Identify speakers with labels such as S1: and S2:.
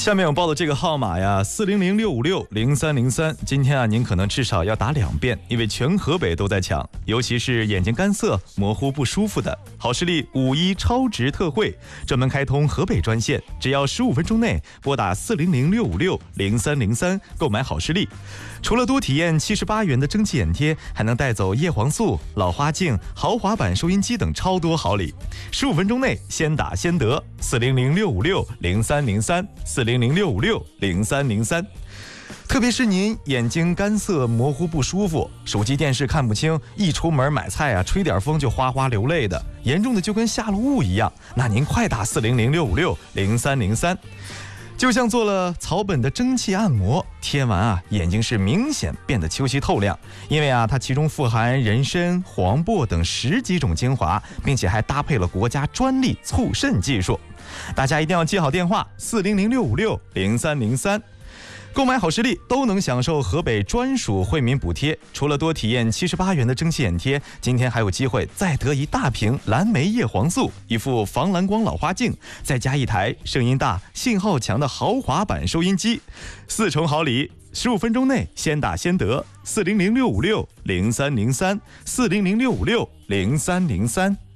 S1: 下面我报的这个号码呀，4006560303，今天啊，您可能至少要打2遍，因为全河北都在抢，尤其是眼睛干涩、模糊不舒服的。好视力5·1超值特惠，专门开通河北专线，只要15分钟内拨打4006560303购买好视力。除了多体验78元的蒸汽眼贴，还能带走叶黄素、老花镜、豪华版收音机等超多好礼。15分钟内先打先得，4006560303，4006560303。特别是您眼睛干涩、模糊不舒服，手机电视看不清，一出门买菜啊，吹点风就哗哗流泪的，严重的就跟下了雾一样，那您快打4006560303。就像做了草本的蒸汽按摩，贴完啊，眼睛是明显变得清晰透亮，因为啊，它其中富含人参、黄柏等10几种精华，并且还搭配了国家专利促渗技术。大家一定要记好电话：4006560303。购买好视力都能享受河北专属惠民补贴，除了多体验78元的蒸汽眼贴，今天还有机会再得1大瓶蓝莓叶黄素、1副防蓝光老花镜，再加1台声音大、信号强的豪华版收音机，4重好礼。15分钟内先打先得，4006560303，4006560303。